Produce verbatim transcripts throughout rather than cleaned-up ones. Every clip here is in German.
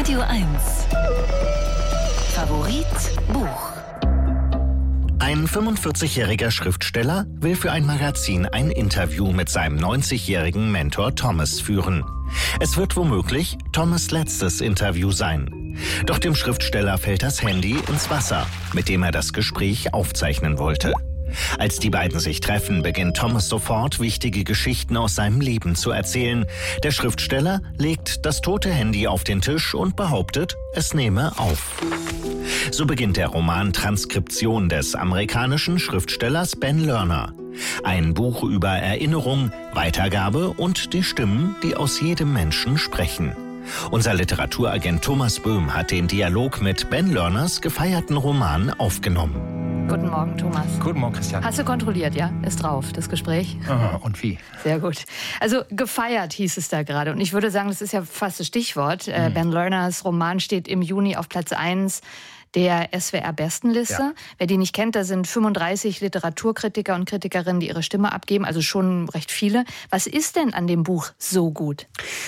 Radio eins. Favorit Buch. Ein fünfundvierzigjähriger Schriftsteller will für ein Magazin ein Interview mit seinem neunzigjährigen Mentor Thomas führen. Es wird womöglich Thomas' letztes Interview sein. Doch dem Schriftsteller fällt das Handy ins Wasser, mit dem er das Gespräch aufzeichnen wollte. Als die beiden sich treffen, beginnt Thomas sofort, wichtige Geschichten aus seinem Leben zu erzählen. Der Schriftsteller legt das tote Handy auf den Tisch und behauptet, es nehme auf. So beginnt der Roman Transkription des amerikanischen Schriftstellers Ben Lerner. Ein Buch über Erinnerung, Weitergabe und die Stimmen, die aus jedem Menschen sprechen. Unser Literaturagent Thomas Böhm hat den Dialog mit Ben Lerners gefeierten Roman aufgenommen. Guten Morgen, Thomas. Guten Morgen, Christian. Hast du kontrolliert, ja? Ist drauf, das Gespräch? Aha, und wie? Sehr gut. Also gefeiert hieß es da gerade. Und ich würde sagen, das ist ja fast das Stichwort. Mhm. Äh, Ben Lerners Roman steht im Juni auf Platz eins der S W R-Bestenliste. Ja. Wer die nicht kennt, da sind fünfunddreißig Literaturkritiker und Kritikerinnen, die ihre Stimme abgeben, also schon recht viele. Was ist denn an dem Buch so gut?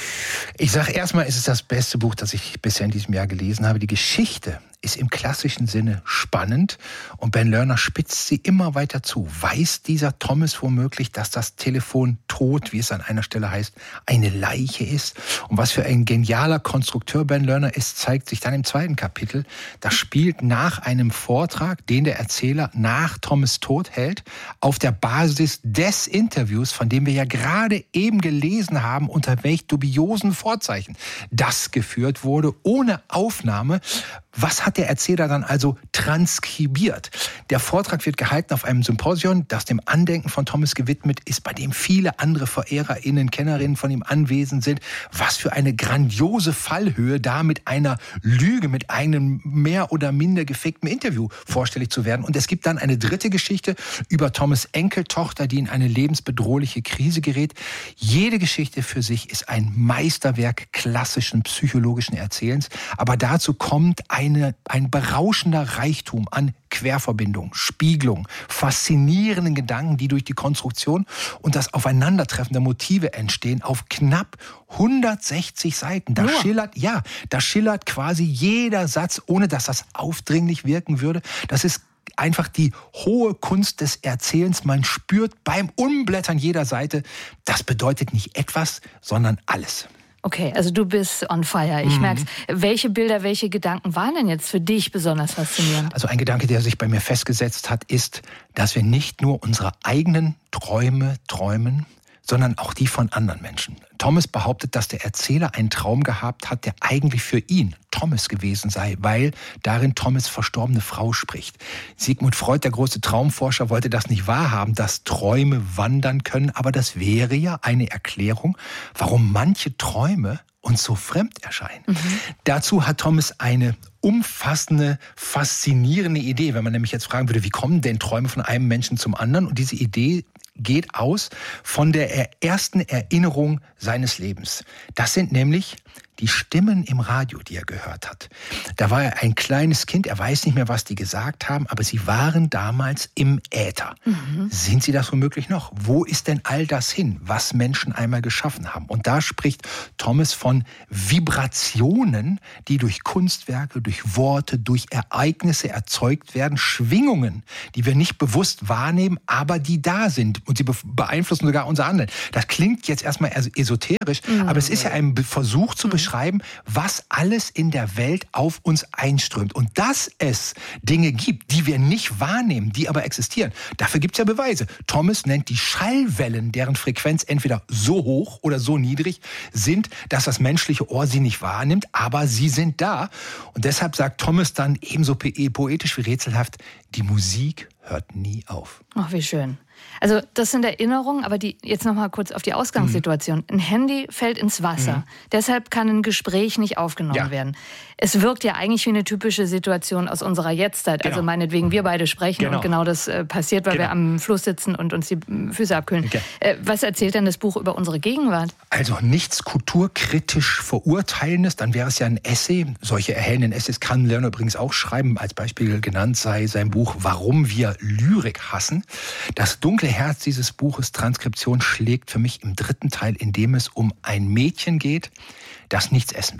Ich sage erstmal, es ist das beste Buch, das ich bisher in diesem Jahr gelesen habe. Die Geschichte ist im klassischen Sinne spannend und Ben Lerner spitzt sie immer weiter zu. Weiß dieser Thomas womöglich, dass das Telefon tot, wie es an einer Stelle heißt, eine Leiche ist? Und was für ein genialer Konstrukteur Ben Lerner ist, zeigt sich dann im zweiten Kapitel. Das spielt nach einem Vortrag, den der Erzähler nach Thomas Tod hält, auf der Basis des Interviews, von dem wir ja gerade eben gelesen haben, unter welch dubiosen Vorzeichen das geführt wurde, ohne Aufnahme. Was hat der Erzähler dann also transkribiert? Der Vortrag wird gehalten auf einem Symposion, das dem Andenken von Thomas gewidmet ist, bei dem viele andere VerehrerInnen, Kennerinnen von ihm anwesend sind. Was für eine grandiose Fallhöhe, da mit einer Lüge, mit einem mehr oder minder gefickten Interview vorstellig zu werden. Und es gibt dann eine dritte Geschichte über Thomas' Enkeltochter, die in eine lebensbedrohliche Krise gerät. Jede Geschichte für sich ist ein Meisterwerk klassischen psychologischen Erzählens. Aber dazu kommt ein Eine, ein berauschender Reichtum an Querverbindung, Spiegelung, faszinierenden Gedanken, die durch die Konstruktion und das Aufeinandertreffen der Motive entstehen, auf knapp hundertsechzig Seiten. Da schillert, ja, da schillert quasi jeder Satz, ohne dass das aufdringlich wirken würde. Das ist einfach die hohe Kunst des Erzählens. Man spürt beim Umblättern jeder Seite, das bedeutet nicht etwas, sondern alles. Okay, also du bist on fire, ich mhm. merk's. Welche Bilder, welche Gedanken waren denn jetzt für dich besonders faszinierend? Also ein Gedanke, der sich bei mir festgesetzt hat, ist, dass wir nicht nur unsere eigenen Träume träumen, sondern auch die von anderen Menschen. Thomas behauptet, dass der Erzähler einen Traum gehabt hat, der eigentlich für ihn, Thomas, gewesen sei, weil darin Thomas' verstorbene Frau spricht. Sigmund Freud, der große Traumforscher, wollte das nicht wahrhaben, dass Träume wandern können, aber das wäre ja eine Erklärung, warum manche Träume uns so fremd erscheinen. Mhm. Dazu hat Thomas eine umfassende, faszinierende Idee, wenn man nämlich jetzt fragen würde, wie kommen denn Träume von einem Menschen zum anderen? Und diese Idee geht aus von der ersten Erinnerung seines Lebens. Das sind nämlich die Stimmen im Radio, die er gehört hat. Da war er ein kleines Kind, er weiß nicht mehr, was die gesagt haben, aber sie waren damals im Äther. Mhm. Sind sie das womöglich noch? Wo ist denn all das hin, was Menschen einmal geschaffen haben? Und da spricht Thomas von Vibrationen, die durch Kunstwerke, durch Worte, durch Ereignisse erzeugt werden, Schwingungen, die wir nicht bewusst wahrnehmen, aber die da sind und sie beeinflussen sogar unser Handeln. Das klingt jetzt erstmal esoterisch, mhm. aber es ist ja ein Versuch zu beschreiben, was alles in der Welt auf uns einströmt. Und dass es Dinge gibt, die wir nicht wahrnehmen, die aber existieren, dafür gibt es ja Beweise. Thomas nennt die Schallwellen, deren Frequenz entweder so hoch oder so niedrig sind, dass das menschliche Ohr sie nicht wahrnimmt, aber sie sind da. Und deshalb sagt Thomas dann ebenso poetisch wie rätselhaft, die Musik hört nie auf. Ach, wie schön. Also das sind Erinnerungen, aber die, jetzt noch mal kurz auf die Ausgangssituation. Mhm. Ein Handy fällt ins Wasser. Mhm. Deshalb kann ein Gespräch nicht aufgenommen ja. werden. Es wirkt ja eigentlich wie eine typische Situation aus unserer Jetztzeit. Genau. Also meinetwegen, wir beide sprechen genau. und genau das äh, passiert, weil genau. wir am Fluss sitzen und uns die Füße abkühlen. Okay. Äh, was erzählt denn das Buch über unsere Gegenwart? Also nichts kulturkritisch Verurteilendes, dann wäre es ja ein Essay. Solche erhellenden Essays kann Lerner übrigens auch schreiben. Als Beispiel genannt sei sein Buch Warum wir Lyrik hassen. Das dunkle Herz dieses Buches Transkription schlägt für mich im dritten Teil, in dem es um ein Mädchen geht, das nichts essen will.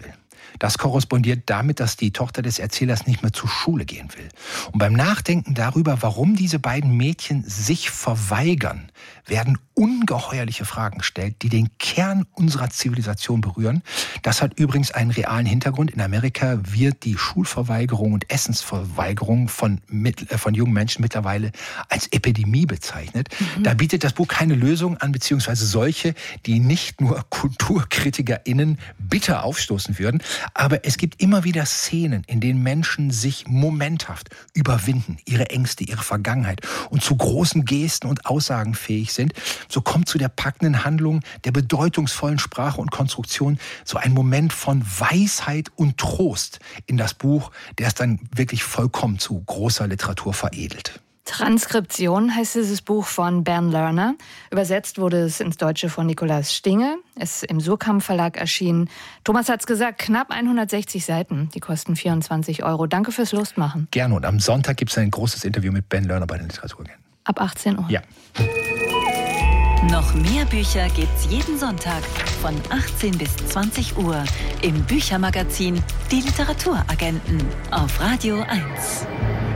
Das korrespondiert damit, dass die Tochter des Erzählers nicht mehr zur Schule gehen will. Und beim Nachdenken darüber, warum diese beiden Mädchen sich verweigern, werden ungeheuerliche Fragen gestellt, die den Kern unserer Zivilisation berühren. Das hat übrigens einen realen Hintergrund. In Amerika wird die Schulverweigerung und Essensverweigerung von, von jungen Menschen mittlerweile als Epidemie bezeichnet. Mhm. Da bietet das Buch keine Lösung an, beziehungsweise solche, die nicht nur KulturkritikerInnen bitter aufstoßen würden. Aber es gibt immer wieder Szenen, in denen Menschen sich momenthaft überwinden, ihre Ängste, ihre Vergangenheit und zu großen Gesten und Aussagen fähig sind. So kommt zu der packenden Handlung, der bedeutungsvollen Sprache und Konstruktion so ein Moment von Weisheit und Trost in das Buch, der es dann wirklich vollkommen zu großer Literatur veredelt. Transkription heißt dieses Buch von Ben Lerner. Übersetzt wurde es ins Deutsche von Nikolaus Stinge. Es ist im Surkamp Verlag erschienen. Thomas hat's gesagt, knapp hundertsechzig Seiten. Die kosten vierundzwanzig Euro. Danke fürs Lustmachen. Gerne. Und am Sonntag gibt es ein großes Interview mit Ben Lerner bei den Literaturagenten. Ab achtzehn Uhr. Ja. Noch mehr Bücher gibt's jeden Sonntag von achtzehn bis zwanzig Uhr im Büchermagazin Die Literaturagenten auf Radio eins.